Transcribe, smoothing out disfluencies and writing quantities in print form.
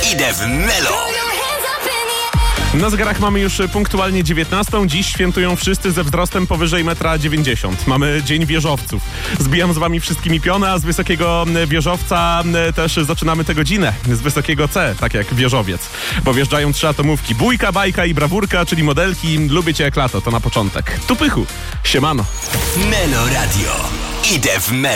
Idę w Melo. Na zegarach mamy już punktualnie 19. Dziś świętują wszyscy ze wzrostem powyżej 1,90 m. Mamy Dzień Wieżowców. Zbijam z wami wszystkimi piony, a z wysokiego wieżowca też zaczynamy tę godzinę. Z wysokiego C, tak jak wieżowiec. Bo wjeżdżają 3 atomówki. Bójka, bajka i brawurka, czyli modelki. Lubię cię jak lato, to na początek. Tu pychu. Siemano. Melo Radio. Idę w Melo.